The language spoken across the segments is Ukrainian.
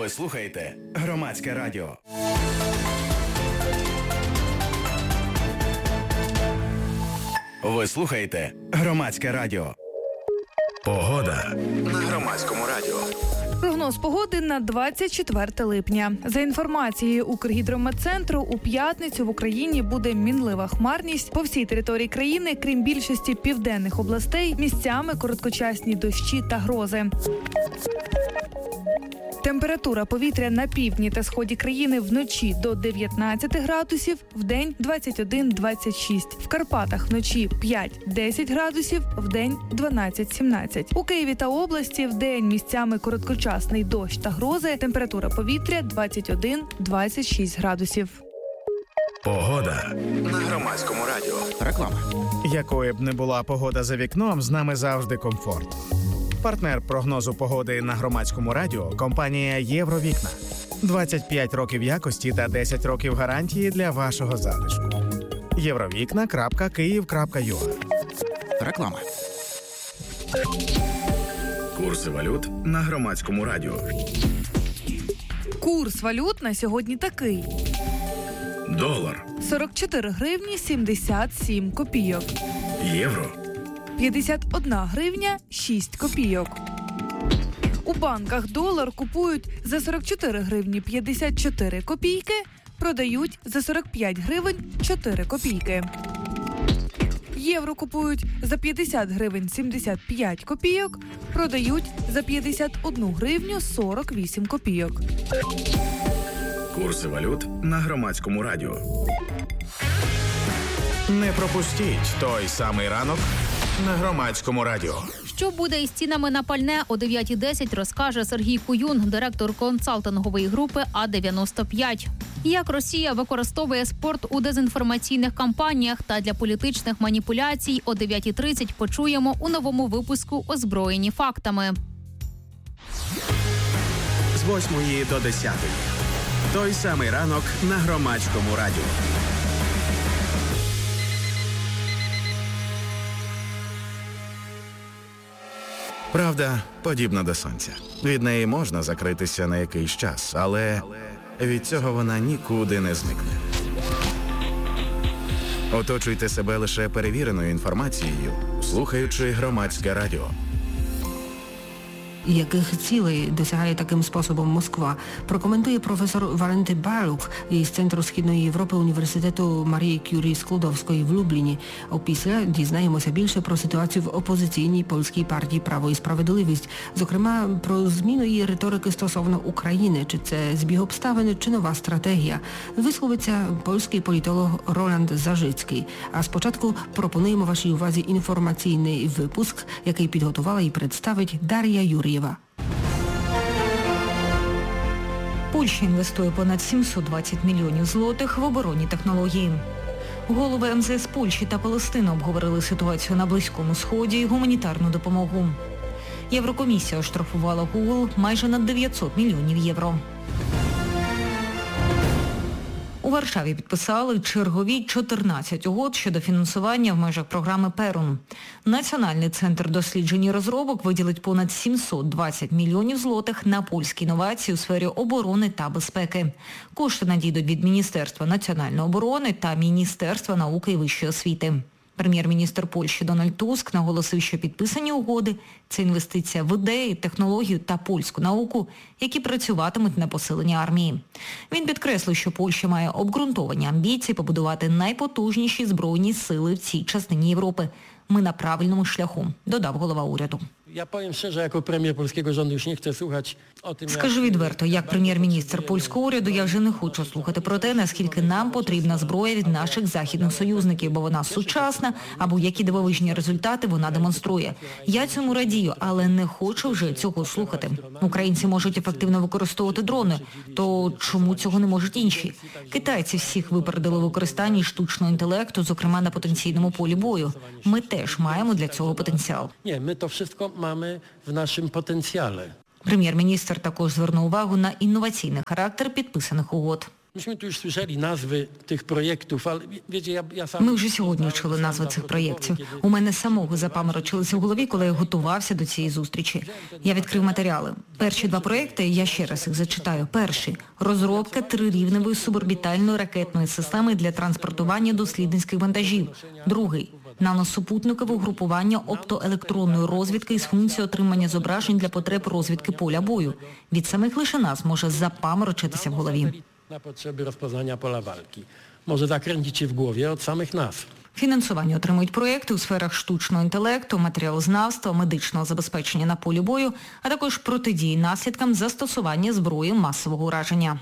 Ви слухаєте Громадське радіо. Ви слухаєте Громадське радіо. Погода на Громадському радіо. Прогноз погоди на 24 липня. За інформацією Укргідрометцентру, у п'ятницю в Україні буде мінлива хмарність. По всій території країни, крім більшості південних областей, місцями короткочасні дощі та грози. Температура повітря на півдні та сході країни вночі до 19 градусів, вдень 21-26. В Карпатах вночі 5-10 градусів, вдень 12-17. У Києві та області вдень місцями короткочасний дощ та грози. Температура повітря 21-26 градусів. Погода на Громадському радіо. Реклама. Якою б не була погода за вікном, з нами завжди комфорт. Партнер прогнозу погоди на Громадському радіо – компанія «Євровікна». 25 років якості та 10 років гарантії для вашого затишку. Євровікна.Київ.ua. Реклама. Курси валют на Громадському радіо. Курс валют на сьогодні такий. Долар. 44 гривні 77 копійок. Євро. 51 гривня 6 копійок. У банках долар купують за 44 гривні 54 копійки, продають за 45 гривень 4 копійки. Євро купують за 50 гривень 75 копійок, продають за 51 гривню 48 копійок. Курси валют на Громадському радіо. Не пропустіть той самий ранок на Громадському радіо. Що буде із цінами на пальне о 9:10, розкаже Сергій Куюн, директор консалтингової групи А-95. Як Росія використовує спорт у дезінформаційних кампаніях та для політичних маніпуляцій о 9:30 почуємо у новому випуску «Озброєні фактами». З 8 до 10. Той самий ранок на Громадському радіо. Правда подібна до сонця. Від неї можна закритися на якийсь час, але від цього вона нікуди не зникне. Оточуйте себе лише перевіреною інформацією, слухаючи Громадське радіо. Яких цілей досягає таким способом Москва, прокоментує професор Валенти Балюк із Центру Східної Європи Університету Марії Кюрі Склодовської в Любліні. Опісля дізнаємося більше про ситуацію в опозиційній польській партії «Право і справедливість», зокрема про зміну її риторики стосовно України, чи це збіг обставин, чи нова стратегія. Висловиться польський політолог Роланд Зажицький. А спочатку пропонуємо вашій увазі інформаційний випуск, який підготувала і представить Дар'я Юрієва. Польща інвестує понад 720 мільйонів злотих в оборонні технології. Голови МЗС Польщі та Палестини обговорили ситуацію на Близькому Сході і гуманітарну допомогу. Єврокомісія оштрафувала Google майже на 900 мільйонів євро. У Варшаві підписали чергові 14 угод щодо фінансування в межах програми «Перун». Національний центр досліджень і розробок виділить понад 720 мільйонів злотих на польські інновації у сфері оборони та безпеки. Кошти надійдуть від Міністерства національної оборони та Міністерства науки і вищої освіти. Прем'єр-міністр Польщі Дональд Туск наголосив, що підписані угоди – це інвестиція в ідеї, технологію та польську науку, які працюватимуть на посилення армії. Він підкреслив, що Польща має обґрунтовані амбіції побудувати найпотужніші збройні сили в цій частині Європи. Ми на правильному шляху, додав голова уряду. Ja powiem szczerze, jako premier polskiego rządu już nie chcę słuchać o tym, Скажу відверто, як прем'єр-міністр польського уряду я вже не хочу слухати про те, наскільки нам потрібна зброя від наших західних союзників, бо вона сучасна, або які дивовижні результати вона демонструє. Я цьому радію, але не хочу вже цього слухати. Українці можуть ефективно використовувати дрони, то чому цього не можуть інші? Китайці всіх випередили в використанні штучного інтелекту, зокрема на потенційному полі бою. Ми теж маємо для цього потенціал. Nie, my to wszystko mamy w naszym potencjale. Прем'єр-міністр також звернув увагу на інноваційний характер підписаних угод. Myśmy tu już słyszeli nazwy tych projektów, ale wiecie, ja sam... Ми вже сьогодні чули назви цих проєктів. У мене самого запаморочилися в голові, коли я готувався до цієї зустрічі. Я відкрив матеріали. Перші два проєкти, я ще раз їх зачитаю. Перший – розробка трирівневої суборбітальної ракетної системи для транспортування дослідницьких вантажів. Другий – наносупутникове угрупування оптоелектронної розвідки із функцією отримання зображень для потреб розвідки поля бою. Від самих лише нас може запаморочитися в голові. Na potrzeby rozpoznania pola walki. Może zakręcić się w głowie od samych nazw. Фінансування отримують проєкти у сферах штучного інтелекту, матеріалознавства, медичного забезпечення на полі бою, а також протидії наслідкам застосування зброї масового ураження.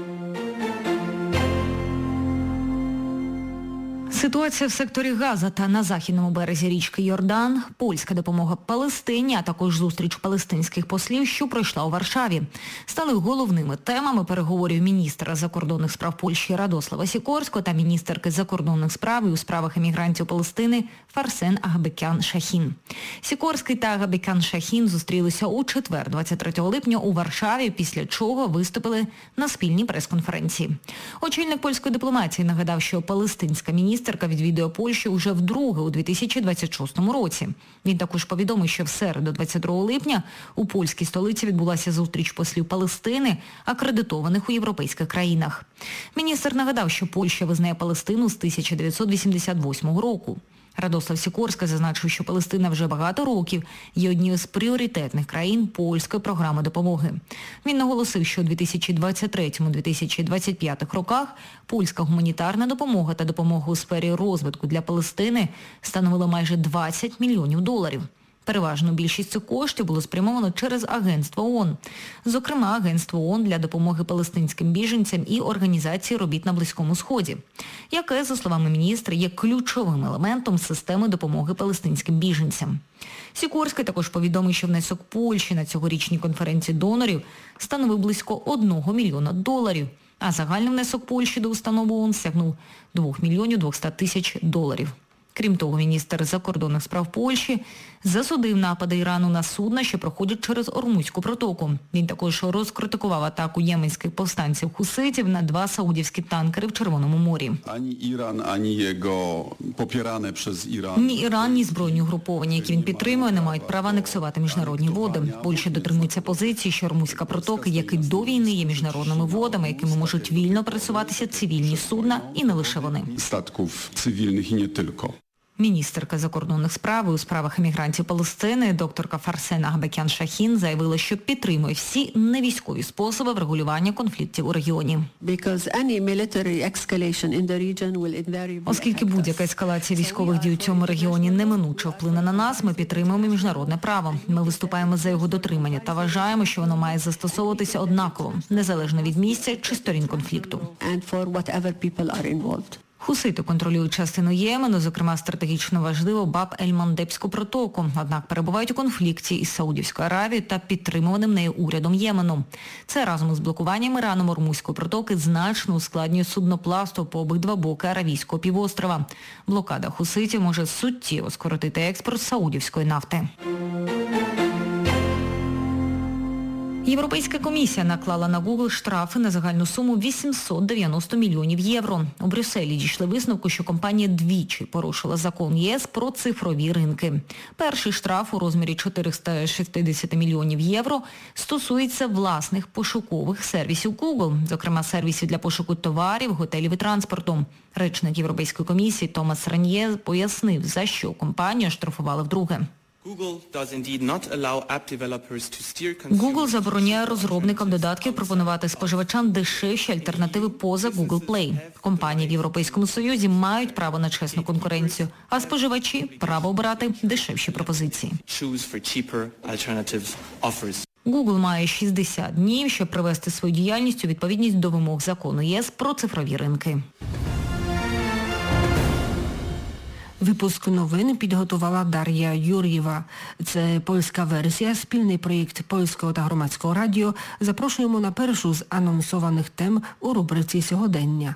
Ситуація в секторі Газа та на західному березі річки Йордан, польська допомога Палестині, а також зустріч палестинських послів, що пройшла у Варшаві, стали головними темами переговорів міністра закордонних справ Польщі Радослава Сікорського та міністерки закордонних справ і у справах емігрантів Палестини Фарсен Агабекян-Шахін. Сікорський та Агабекян-Шахін зустрілися у четвер, 23 липня у Варшаві, після чого виступили на спільній прес-конференції. Очільник польської дипломатії нагадав, що палестинська міністерка відвідує Польщу уже вдруге у 2026 році. Він також повідомив, що в середу, 22 липня, у польській столиці відбулася зустріч послів Палестини, акредитованих у європейських країнах. Міністр нагадав, що Польща визнає Палестину з 1988 року. Радослав Сікорський зазначив, що Палестина вже багато років є однією з пріоритетних країн польської програми допомоги. Він наголосив, що у 2023-2025 роках польська гуманітарна допомога та допомога у сфері розвитку для Палестини становила майже $20 мільйонів. Переважну більшість цих коштів було спрямовано через Агентство ООН. Зокрема, Агентство ООН для допомоги палестинським біженцям і Організації робіт на Близькому Сході, яке, за словами міністра, є ключовим елементом системи допомоги палестинським біженцям. Сікорський також повідомив, що внесок Польщі на цьогорічній конференції донорів становив близько $1 мільйона, а загальний внесок Польщі до установи ООН сягнув $2 200 000. Крім того, міністр закордонних справ Польщі засудив напади Ірану на судна, що проходять через Ормузьку протоку. Він також розкритикував атаку єменських повстанців-хуситів на 2 саудівські танкери в Червоному морі. Ні Іран, ні збройні угруповання, які він підтримує, не мають права анексувати міжнародні води. Польща дотримується позиції, що Ормузька протока, як і до війни, є міжнародними водами, якими можуть вільно пересуватися цивільні судна, і не лише вони. Статків цивільних і не тільки. Міністерка закордонних справ у справах емігрантів Палестини, докторка Фарсен Агабекян-Шахін, заявила, що підтримує всі невійськові способи врегулювання конфліктів у регіоні. Оскільки будь-яка ескалація військових дій у цьому регіоні неминуче вплине на нас, ми підтримуємо міжнародне право. Ми виступаємо за його дотримання та вважаємо, що воно має застосовуватися однаково, незалежно від місця чи сторін конфлікту. Хусити контролюють частину Ємену, зокрема стратегічно важливу Баб-ель-Мандебську протоку, однак перебувають у конфлікті із Саудівською Аравією та підтримуваним нею урядом Ємену. Це разом із блокуванням Іраном Ормузької протоки значно ускладнює судноплавство по обидва боки Аравійського півострова. Блокада хуситів може суттєво скоротити експорт саудівської нафти. Європейська комісія наклала на Google штрафи на загальну суму $890 мільйонів. У Брюсселі дійшли висновку, що компанія двічі порушила закон ЄС про цифрові ринки. Перший штраф у розмірі $460 мільйонів стосується власних пошукових сервісів Google, зокрема сервісів для пошуку товарів, готелів і транспорту. Речник Європейської комісії Томас Раньє пояснив, за що компанію штрафували вдруге. Google забороняє розробникам додатків пропонувати споживачам дешевші альтернативи поза Google Play. Компанії в Європейському Союзі мають право на чесну конкуренцію, а споживачі – право обирати дешевші пропозиції. Google має 60 днів, щоб привести свою діяльність у відповідність до вимог закону ЄС про цифрові ринки. Випуск новин підготувала Дар'я Юр'єва. Це польська версія, спільний проєкт Польського та Громадського радіо. Запрошуємо на першу з анонсованих тем у рубриці «Сьогодення».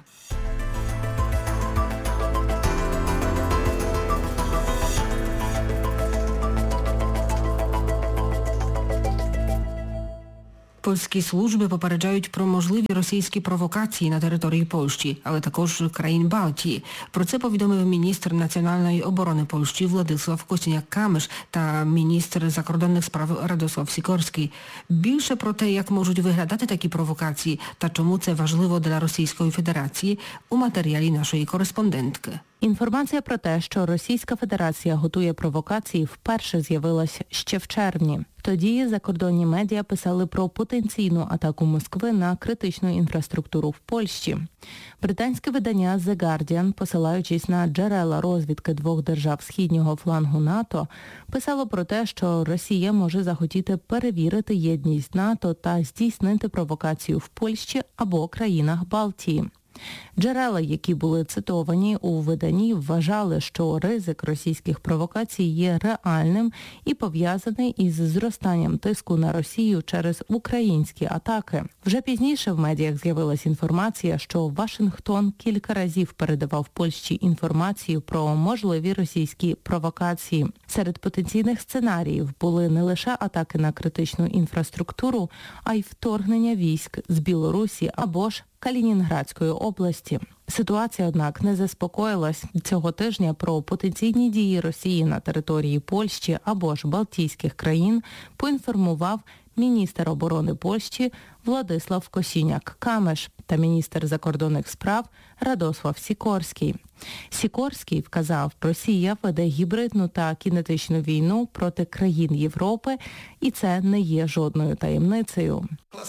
Польські служби попереджають про можливі російські провокації на території Польщі, але також країн Балтії. Про це повідомив міністр національної оборони Польщі Владислав Косіняк-Камиш та міністр закордонних справ Радосław Sikorski. Більше про те, як можуть виглядати такі провокації та чому це важливо для Російської Федерації, у матеріалі нашої кореспондентки. Інформація про те, що Російська Федерація готує провокації, вперше з'явилась ще в червні. Тоді закордонні медіа писали про потенційну атаку Москви на критичну інфраструктуру в Польщі. Британське видання The Guardian, посилаючись на джерела розвідки двох держав східнього флангу НАТО, писало про те, що Росія може захотіти перевірити єдність НАТО та здійснити провокацію в Польщі або країнах Балтії. Джерела, які були цитовані у виданні, вважали, що ризик російських провокацій є реальним і пов'язаний із зростанням тиску на Росію через українські атаки. Вже пізніше в медіях з'явилась інформація, що Вашингтон кілька разів передавав Польщі інформацію про можливі російські провокації. Серед потенційних сценаріїв були не лише атаки на критичну інфраструктуру, а й вторгнення військ з Білорусі або ж Калінінградської області. Ситуація, однак, не заспокоїлась. Цього тижня про потенційні дії Росії на території Польщі або ж Балтійських країн поінформував міністр оборони Польщі Владислав Косіняк-Камиш та міністр закордонних справ Радосław Sikorski. Sikorski вказав, Росія веде гібридну та кінетичну війну проти країн Європи, і це не є жодною таємницею.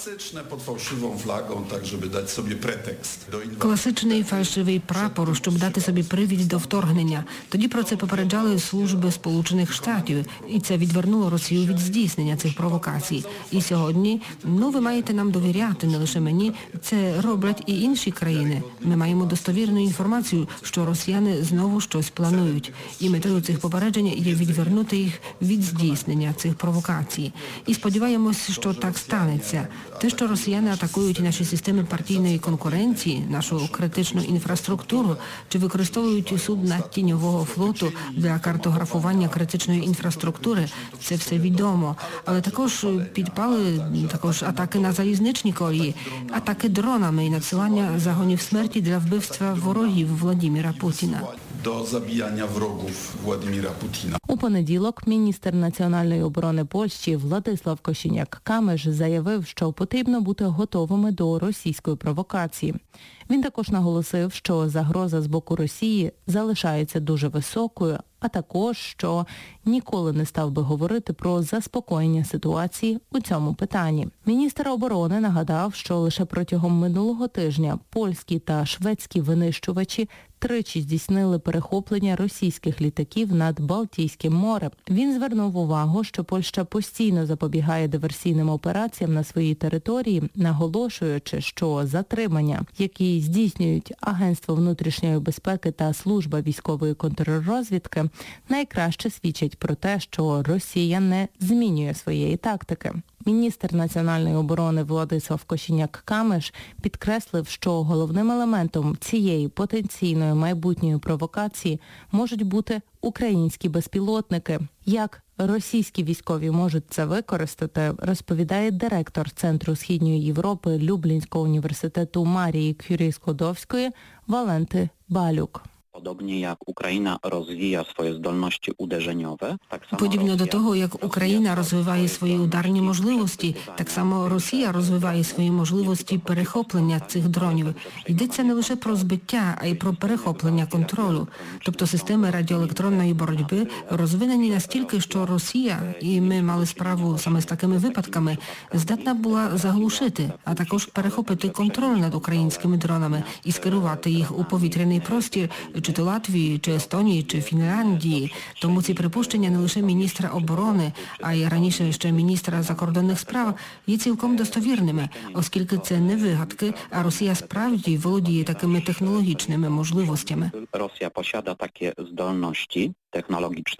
Класичний фальшивий прапор, щоб дати собі привід до вторгнення. Тоді про це попереджали служби Сполучених Штатів, і це відвернуло Росію від здійснення цих провокацій. І сьогодні, ви маєте нам довіряти, не лише мені, це роблять і інші країни. Ми маємо достовірну інформацію, що росіяни знову щось планують. І метою цих попереджень є відвернути їх від здійснення цих провокацій. І сподіваємось, що так станеться. Те, що росіяни атакують наші системи партійної конкуренції, нашу критичну інфраструктуру, чи використовують судна тіньового флоту для картографування критичної інфраструктури, це все відомо. Але також підпали атаки на залізничні колії, атаки дронами і надсилання загонів смерті для вбивства ворогів Владимира Путіна. До забijania wrogów Władimira Putina. У понеділок міністр національної оборони Польщі Владислав Косіняк-Камиш заявив, що потрібно бути готовими до російської провокації. Він також наголосив, що загроза з боку Росії залишається дуже високою, а також, що ніколи не став би говорити про заспокоєння ситуації у цьому питанні. Міністр оборони нагадав, що лише протягом минулого тижня польські та шведські винищувачі тричі здійснили перехоплення російських літаків над Балтійським морем. Він звернув увагу, що Польща постійно запобігає диверсійним операціям на своїй території, наголошуючи, що затримання, які здійснюють Агентство внутрішньої безпеки та Служба військової контррозвідки, найкраще свідчать про те, що Росія не змінює своєї тактики. Міністр національної оборони Владислав Косіняк-Камиш підкреслив, що головним елементом цієї потенційної майбутньої провокації можуть бути українські безпілотники. Як російські військові можуть це використати, розповідає директор Центру Східної Європи Люблінського університету Марії Кюрі-Склодовської Валенти Балюк. Podobnie jak Ukraina rozwija swoje zdolności uderzeniowe, tak samo Подібно до того, як Україна розвиває свої ударні можливості, так само Росія розвиває свої можливості перехоплення цих дронів. Йдеться не лише про збиття, а й про перехоплення контролю. Тобто системи радіоелектронної боротьби розвинені настільки, що Росія, і ми мали справу саме з такими випадками, здатна була заглушити, а також перехопити контроль над українськими дронами і скерувати їх у повітряний простір, чи то Латвії, чи Естонії, чи Фінляндії. Тому ці припущення не лише міністра оборони, а й раніше ще міністра закордонних справ є цілком достовірними, оскільки це не вигадки, а Росія справді володіє такими технологічними можливостями. Rosja posiada takie zdolności technologiczne.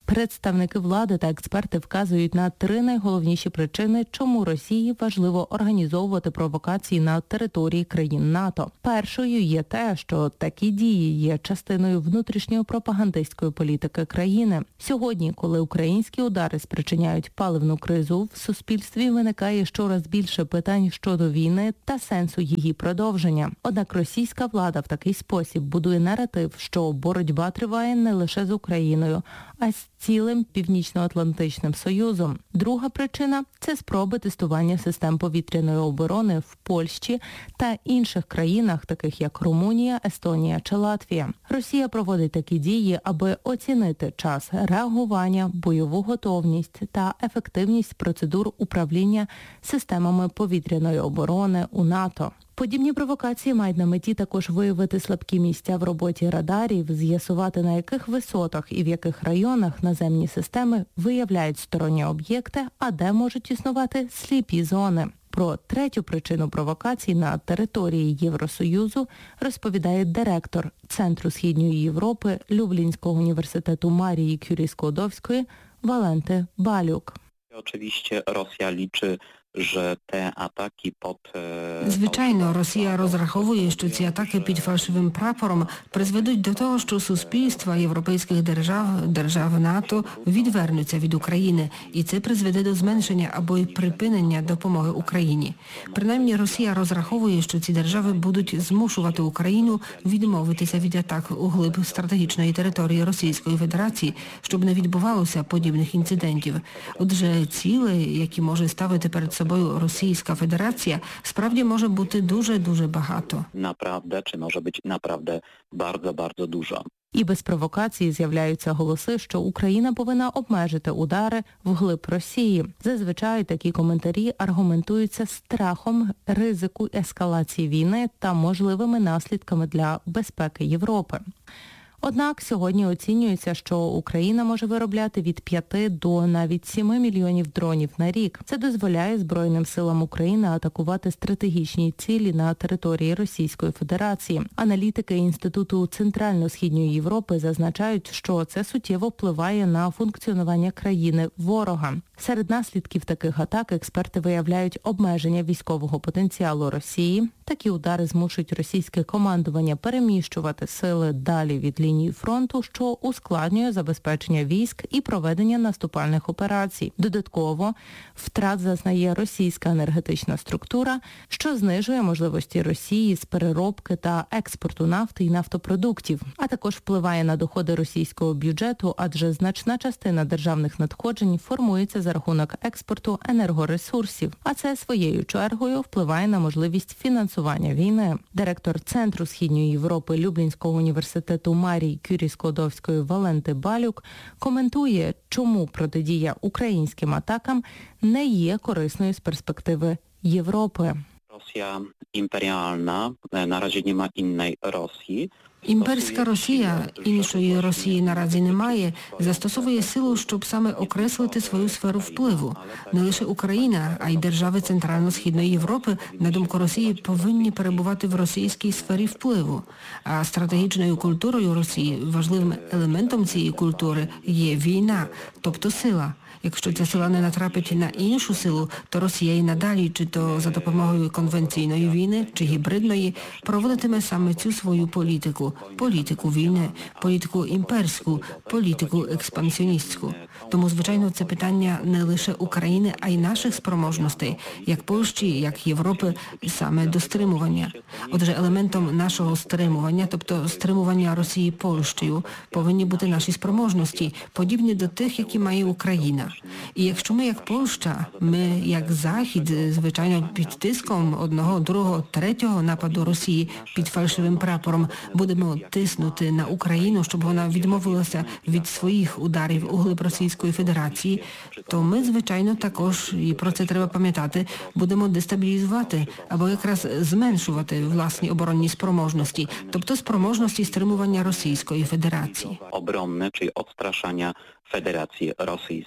Представники влади та експерти вказують на 3 найголовніші причини, чому Росії важливо організовувати провокації на території країн НАТО. Першою є те, що такі дії є частиною внутрішньої пропагандистської політики країни. Сьогодні, коли українські удари спричиняють паливну кризу, в суспільстві виникає щораз більше питань щодо війни та сенсу її продовження. Однак російська влада в такий спосіб будує наратив, що боротьба триває не лише з Україною, а з цілим Північно-Атлантичним Союзом. Друга причина – це спроби тестування систем повітряної оборони в Польщі та інших країнах, таких як Румунія, Естонія чи Латвія. Росія проводить такі дії, аби оцінити час реагування, бойову готовність та ефективність процедур управління системами повітряної оборони у НАТО. Подібні провокації мають на меті також виявити слабкі місця в роботі радарів, з'ясувати, на яких висотах і в яких районах наземні системи виявляють сторонні об'єкти, а де можуть існувати сліпі зони. Про третю причину провокацій на території Євросоюзу розповідає директор Центру Східної Європи Люблінського університету Марії Кюрі-Скłodowskiej Walenty Baluk. Oczywiście Rosja liczy, że te ataki pod... Звичайно, Росія розраховує, що ці атаки під фальшивим прапором призведуть до того, що суспільства європейських держав НАТО відвернуться від України, і це призведе до зменшення або й припинення допомоги Україні. Принаймні, Росія розраховує, що ці держави будуть змушувати Україну відмовитися від атак у глиб стратегічної території Російської Федерації, щоб не відбувалося подібних інцидентів. Отже, цілей, які може ставити перед собою Російська Федерація, справді може бути дуже-дуже багато. Naprawdę, czy może być naprawdę bardzo, bardzo dużo. І без провокації з'являються голоси, що Україна повинна обмежити удари вглиб Росії. Зазвичай такі коментарі аргументуються страхом ризику ескалації війни та можливими наслідками для безпеки Європи. Однак сьогодні оцінюється, що Україна може виробляти від 5 до навіть 7 мільйонів дронів на рік. Це дозволяє Збройним силам України атакувати стратегічні цілі на території Російської Федерації. Аналітики Інституту Центрально-Східної Європи зазначають, що це суттєво впливає на функціонування країни-ворога. Серед наслідків таких атак експерти виявляють обмеження військового потенціалу Росії. Такі удари змушують російське командування переміщувати сили далі від лінії фронту, що ускладнює забезпечення військ і проведення наступальних операцій. Додатково, втрат зазнає російська енергетична структура, що знижує можливості Росії з переробки та експорту нафти і нафтопродуктів, а також впливає на доходи російського бюджету, адже значна частина державних надходжень формується за рахунок експорту енергоресурсів, а це своєю чергою впливає на можливість фінансування війни. Директор Центру Східної Європи Люблінського університету Марії Кюрі-Скłodowskiej Walenty Baluk коментує, чому протидія українським атакам не є корисною з перспективи Європи. Rosja imperialna, na razie nie ma innej Rosji. Імперська Росія, іншої Росії наразі немає, застосовує силу, щоб саме окреслити свою сферу впливу. Не лише Україна, а й держави Центрально-Східної Європи, на думку Росії, повинні перебувати в російській сфері впливу. А стратегічною культурою Росії, важливим елементом цієї культури, є війна, тобто сила. Якщо ця сила не натрапить на іншу силу, то Росія і надалі, чи то за допомогою конвенційної війни, чи гібридної, проводитиме саме цю свою політику. Політику війни, політику імперську, політику експансіоністську. Тому, звичайно, це питання не лише України, а й наших спроможностей, як Польщі, як Європи, саме до стримування. Отже, елементом нашого стримування, тобто стримування Росії Польщею, повинні бути наші спроможності, подібні до тих, які має Україна. І якщо ми, як Польща, ми, як Захід, звичайно, під тиском одного, другого, третього нападу Росії під фальшивим прапором, будемо тиснути на Україну, щоб вона відмовилася від своїх ударів у глиб Російської Федерації, то ми, звичайно, також, і про це треба пам'ятати, будемо дестабілізувати або якраз зменшувати власні оборонні спроможності, тобто спроможності стримування Російської Федерації. Obronne, czyli odstraszania Federacji Rosyjskiej.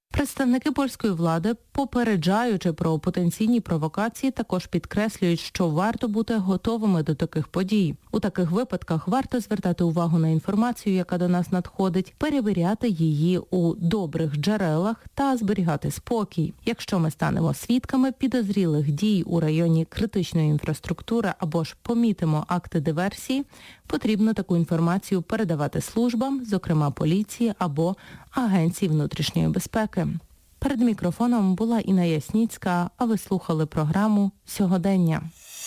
Представники польської влади, попереджаючи про потенційні провокації, також підкреслюють, що варто бути готовими до таких подій. У таких випадках варто звертати увагу на інформацію, яка до нас надходить, перевіряти її у добрих джерелах та зберігати спокій. Якщо ми станемо свідками підозрілих дій у районі критичної інфраструктури або ж помітимо акти диверсії, потрібно таку інформацію передавати службам, зокрема поліції або Агенції внутрішньої безпеки. Перед мікрофоном була Інна Ясніцька, а ви слухали програму «Сьогодення».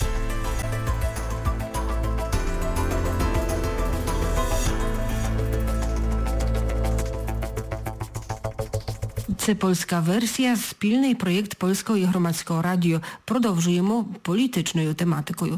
Це польська версія, спільний проєкт Польського і Громадського радіо. Продовжуємо політичною тематикою.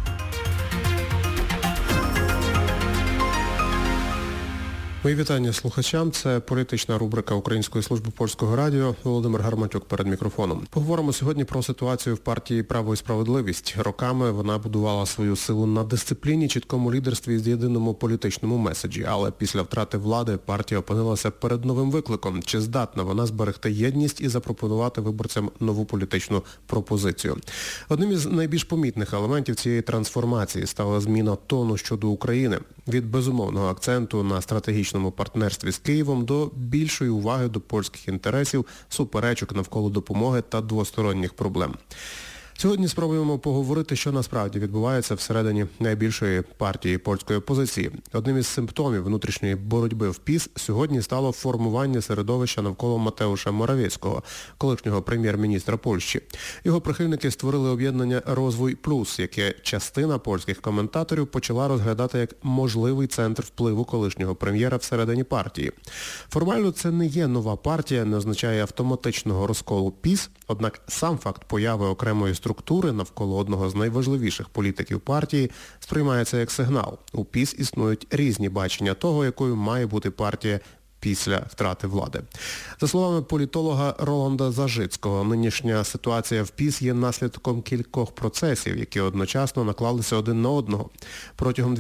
Мої вітання слухачам. Це політична рубрика Української служби Польського радіо. Володимир Гарматюк перед мікрофоном. Поговоримо сьогодні про ситуацію в партії «Право і справедливість». Роками вона будувала свою силу на дисципліні, чіткому лідерстві і єдиному політичному меседжі. Але після втрати влади партія опинилася перед новим викликом. Чи здатна вона зберегти єдність і запропонувати виборцям нову політичну пропозицію? Одним із найбільш помітних елементів цієї трансформації стала зміна тону щодо України. Від безумовного акценту на стратегічному партнерстві з Києвом до більшої уваги до польських інтересів, суперечок навколо допомоги та двосторонніх проблем. Сьогодні спробуємо поговорити, що насправді відбувається всередині найбільшої партії польської опозиції. Одним із симптомів внутрішньої боротьби в ПіС сьогодні стало формування середовища навколо Матеуша Моравєцького, колишнього прем'єр-міністра Польщі. Його прихильники створили об'єднання «Розвой Плюс», яке частина польських коментаторів почала розглядати як можливий центр впливу колишнього прем'єра всередині партії. Формально це не є нова партія, не означає автоматичного розколу ПіС, однак сам факт появи окремої структури навколо одного з найважливіших політиків партії сприймається як сигнал. У ПіС існують різні бачення того, якою має бути партія після втрати влади. За словами політолога Роланда Зажицького, нинішня ситуація в ПіС є наслідком кількох процесів, які одночасно наклалися один на одного. Протягом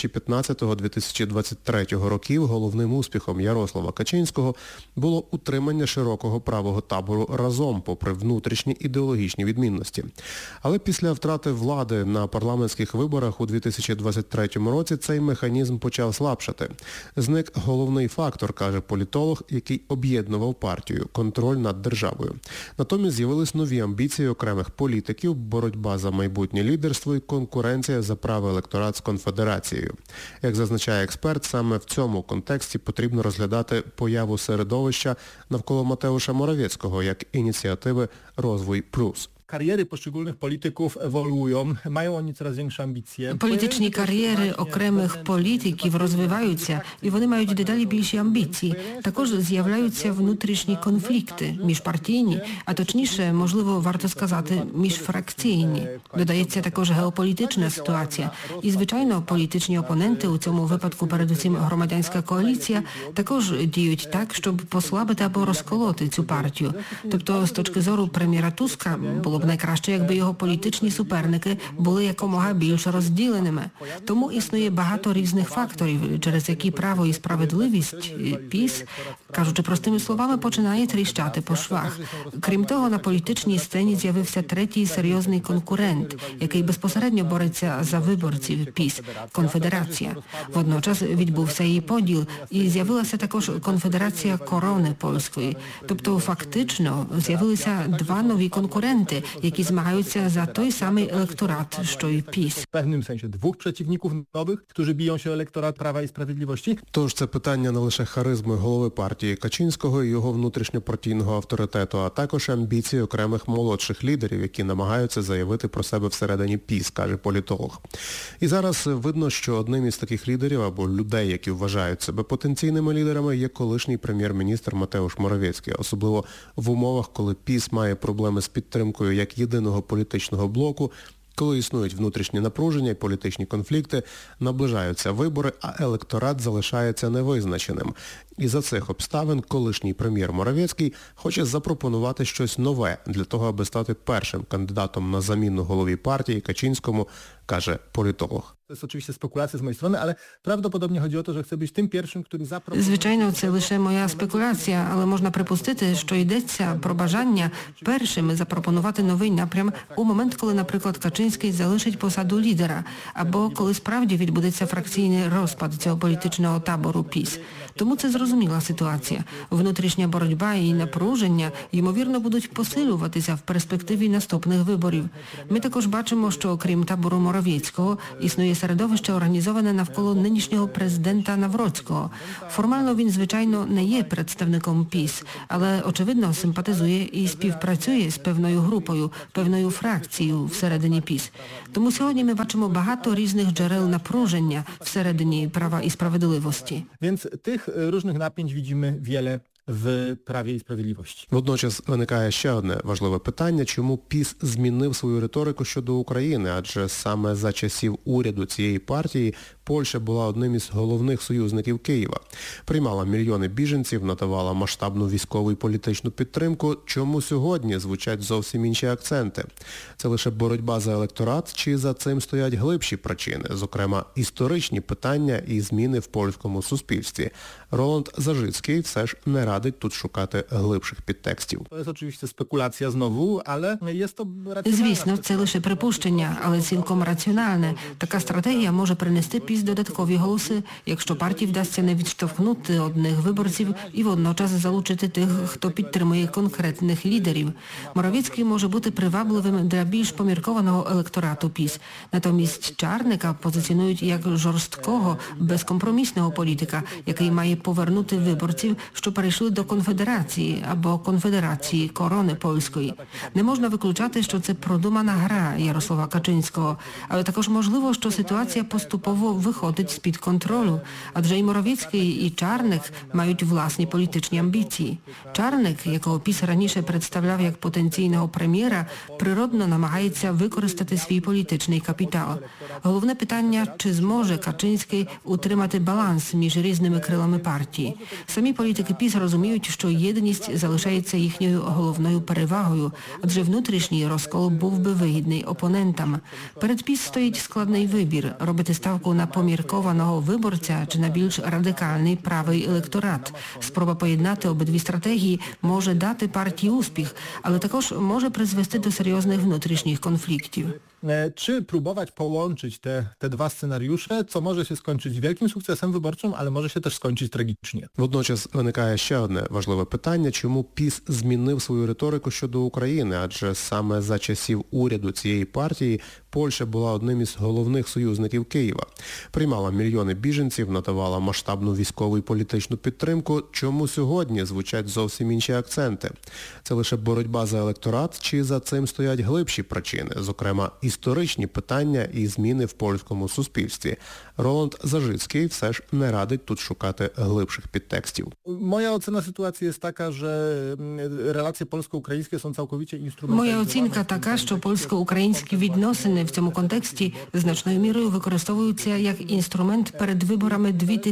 2015-2023 років головним успіхом Ярослава Качинського було утримання широкого правого табору разом, попри внутрішні ідеологічні відмінності. Але після втрати влади на парламентських виборах у 2023 році цей механізм почав слабшати. Зник головний фактор, каже політолог, який об'єднував партію – контроль над державою. Натомість з'явились нові амбіції окремих політиків, боротьба за майбутнє лідерство і конкуренція за правий електорат з конфедерацією. Як зазначає експерт, саме в цьому контексті потрібно розглядати появу середовища навколо Матеуша Моравєцького як ініціативи «Розвой Плюс». Kariery poszczególnych polityków ewoluują, mają oni coraz większe ambicje. Політичні кар'єри окремих політиків розвиваються, і вони мають дедалі більші амбіції. Також з'являються внутрішні конфлікти, міжпартійні, а точніше, можливо, варто сказати, міжфракційні. Додається також геополітична ситуація. І, звичайно, політичні опоненти, у цьому випадку передусім громадянська коаліція, також діють так, щоб послабити або розколоти цю партію. Тобто, з точки зору прем'єра Туска, було б найкраще, якби його політичні суперники були якомога більш розділеними. Тому існує багато різних факторів, через які право і справедливість ПіС, кажучи простими словами, починає тріщати по швах. Крім того, на політичній сцені з'явився третій серйозний конкурент, який безпосередньо бореться за виборців ПіС – конфедерація. Водночас відбувся її поділ, і з'явилася також конфедерація корони польської. Тобто фактично з'явилися два нові конкуренти, які змагаються за той самий електорат, що й ПіС. W pewnym sensie dwóch przeciwników nowych, którzy biją się o elektorat Prawa i Sprawiedliwości. Тож це питання не лише харизми голови партії Качинського і його внутрішньопартійного авторитету, а також амбіції окремих молодших лідерів, які намагаються заявити про себе всередині ПіС, каже політолог. І зараз видно, що одним із таких лідерів або людей, які вважають себе потенційними лідерами, є колишній прем'єр-міністр Матеуш Моравєцький, особливо в умовах, коли ПіС має проблеми з підтримкою як єдиного політичного блоку, коли існують внутрішні напруження і політичні конфлікти, наближаються вибори, а електорат залишається невизначеним. І за цих обставин колишній прем'єр Моравецький хоче запропонувати щось нове для того, аби стати першим кандидатом на заміну голові партії Kaczyńskiemu, каже політолог. To jest oczywiście spekulacja z mojej strony, ale prawdopodobnie chodzi o to, że chcę być tym pierwszym, który zaproponuje... Звичайно, це лише моя спекуляція, але можна припустити, що йдеться про бажання першим запропонувати новий напрям у момент, коли, наприклад, Качинський залишить посаду лідера, або коли справді відбудеться фракційний розпад цього політичного табору ПІС. Тому це зрозуміла ситуація. Внутрішня боротьба і напруження, ймовірно, будуть посилюватися в перспективі наступних виборів. Ми також бачимо, що окрім табору Моравецького, існує середовище, організоване навколо нинішнього президента Навроцького. Формально він, звичайно, не є представником ПІС, але, очевидно, симпатизує і співпрацює з певною групою, певною фракцією всередині ПІС. Тому сьогодні ми бачимо багато різних джерел напруження всередині Prawa i Sprawiedliwości. Więc tych różnych napięć widzimy wiele в Праві і Справедливості. Водночас виникає ще одне важливе питання, чому ПІС змінив свою риторику щодо України, адже саме за часів уряду цієї партії Польща була одним із головних союзників Києва. Приймала мільйони біженців, надавала масштабну військову і політичну підтримку. Чому сьогодні звучать зовсім інші акценти? Це лише боротьба за електорат, чи за цим стоять глибші причини, зокрема історичні питання і зміни в польському суспільстві? Роланд Зажицький все ж не радить тут шукати глибших підтекстів. Це, звісно, спекуляція знову, але є то раціональна. Звісно, це лише припущення, але цілком раціональне. Така стратегія може принести ПІС додаткові голоси, якщо партії вдасться не відштовхнути одних виборців і водночас залучити тих, хто підтримує конкретних лідерів. Моравецький може бути привабливим для більш поміркованого електорату ПІС. Натомість Чарника позиціонують як жорсткого, безкомпромісного політика, який має повернути виборців, що перейшли до конфедерації або конфедерації корони польської. Не можна виключати, що це продумана гра Ярослава Качинського, але також можливо, що ситуація поступово виходить з-під контролю, адже і Моравецький, і Чарник мають власні політичні амбіції. Чарник, якого ПІС раніше представляв як потенційного прем'єра, природно намагається використати свій політичний капітал. Головне питання, чи зможе Качинський утримати баланс між різними крилами партії. Самі політики ПІС розуміють, що єдність залишається їхньою головною перевагою, адже внутрішній розкол був би вигідний опонентам. Перед ПІС стоїть складний вибір – робити ставку на поміркованого виборця чи на більш радикальний правий електорат. Спроба поєднати обидві стратегії може дати партії успіх, але також може призвести до серйозних внутрішніх конфліктів. Czy próbować połączyć te dwa scenariusze, co może się skończyć wielkim sukcesem wyborczym, ale może się też skończyć tragicznie. Водночас виникає ще одне важливе питання, чому ПІС змінив свою риторику щодо України, адже саме за часів уряду цієї партії Польща була одним із головних союзників Києва. Приймала мільйони біженців, надавала масштабну військову і політичну підтримку. Чому сьогодні звучать зовсім інші акценти? Це лише боротьба за електорат, чи за цим стоять глибші причини, зокрема історичні питання і зміни в польському суспільстві? Роланд Зажицький все ж не радить тут шукати глибших підтекстів. Моя ocena sytuacji jest taka, że relacje polsko-ukraińskie są całkowicie instrumentalizowane. Моя оцінка така, що польсько-українські відносини в цьому контексті значною мірою використовуються як інструмент перед виборами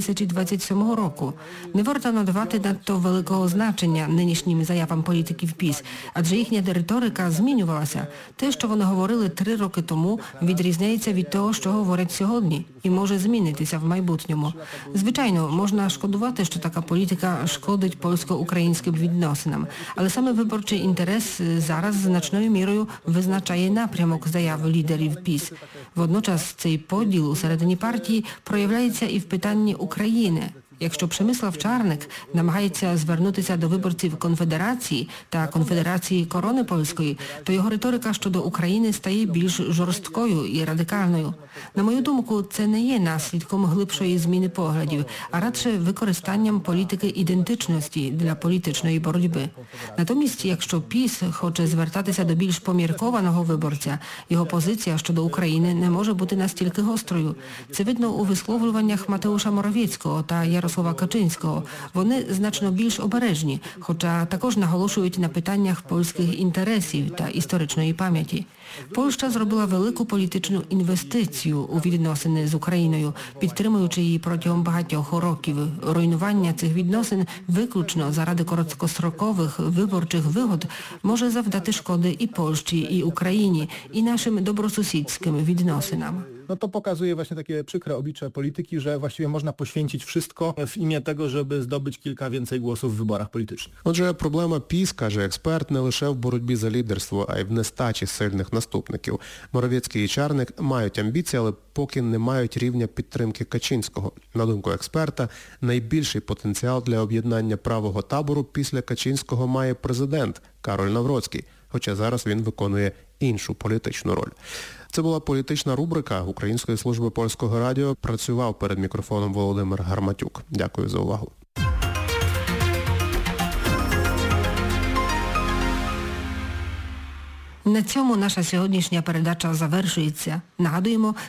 2027 року. Не варто надавати надто великого значення нинішнім заявам політиків ПІС, адже їхня риторика змінювалася. Те, що вони говорили 3 роки тому, відрізняється від того, що говорять сьогодні, і може змінитися в майбутньому. Звичайно, можна шкодувати, що така політика шкодить польсько-українським відносинам, але саме виборчий інтерес зараз значною мірою визначає напрямок заяв лідерів ПІС. Водночас цей поділ усередині партії проявляється і в питанні України. Якщо Przemysław Czarnek намагається звернутися до виборців конфедерації та конфедерації корони польської, то його риторика щодо України стає більш жорсткою і радикальною. На мою думку, це не є наслідком глибшої зміни поглядів, а радше використанням політики ідентичності для політичної боротьби. Натомість, якщо ПІС хоче звертатися до більш поміркованого виборця, його позиція щодо України не може бути настільки гострою. Це видно у висловлюваннях Mateusza Morawieckiego та Jarosława Jarosława Kaczyńskiego. Вони значно більш обережні, хоча також наголошують на питаннях польських інтересів та історичної пам'яті. Польща зробила велику політичну інвестицію у відносини з Україною, підтримуючи її протягом багатьох років. Руйнування цих відносин виключно заради короткострокових виборчих вигод може завдати szkody i Polsce, i Ukrainie, i naszym dobrosąsiedzkim відносинам. No to pokazuje właśnie takie przykre oblicze polityki, że właściwie można poświęcić wszystko w imię tego, żeby zdobyć kilka więcej głosów w wyborach politycznych. Отже, проблема ПіС, каже експерт, не лише в боротьбі за лідерство, а й в нестачі сильних наступників. Моровецький і Чарник мають амбіції, але поки не мають рівня підтримки Качинського. На думку експерта, найбільший потенціал для об'єднання правого табору після Качинського має президент Кароль Навроцький, хоча зараз він виконує іншу політичну роль. Це була політична рубрика Української служби польського радіо. Працював перед мікрофоном Володимир Гарматюк. Дякую за увагу. На цьому наша сьогоднішня передача завершується. Нагадуємо,